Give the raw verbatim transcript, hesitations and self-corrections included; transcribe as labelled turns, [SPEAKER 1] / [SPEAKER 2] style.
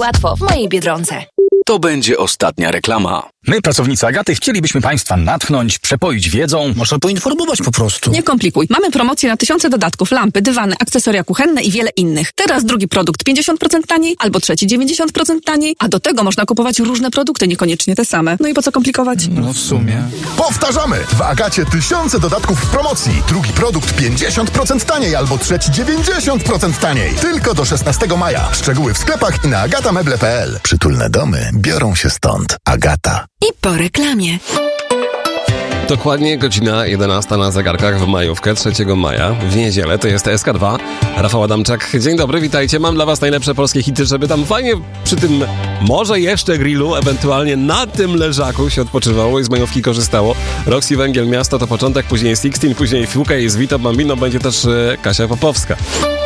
[SPEAKER 1] łatwo w mojej Biedronce.
[SPEAKER 2] To będzie ostatnia reklama.
[SPEAKER 3] My, pracownicy Agaty, chcielibyśmy Państwa natchnąć, przepoić wiedzą.
[SPEAKER 4] Może poinformować po prostu.
[SPEAKER 5] Nie komplikuj. Mamy promocję na tysiące dodatków, lampy, dywany, akcesoria kuchenne i wiele innych. Teraz drugi produkt pięćdziesiąt procent taniej, albo trzeci dziewięćdziesiąt procent taniej, a do tego można kupować różne produkty, niekoniecznie te same. No i po co komplikować?
[SPEAKER 3] No w sumie.
[SPEAKER 6] Powtarzamy! W Agacie tysiące dodatków w promocji. Drugi produkt pięćdziesiąt procent taniej, albo trzeci dziewięćdziesiąt procent taniej. Tylko do szesnastego maja. Szczegóły w sklepach i na agatameble kropka p l. Przytulne domy biorą się stąd. Agata.
[SPEAKER 1] I po reklamie.
[SPEAKER 7] Dokładnie godzina jedenasta na zegarkach w majówkę, trzeciego maja, w niedzielę, to jest S K dwa. Rafał Adamczak, dzień dobry, witajcie. Mam dla was najlepsze polskie hity, żeby tam fajnie przy tym może jeszcze grillu, ewentualnie na tym leżaku się odpoczywało i z majówki korzystało. Roxy Węgiel Miasto to początek, później Sixteen, później Fuka i z Vito Bambino będzie też e, Kasia Popowska.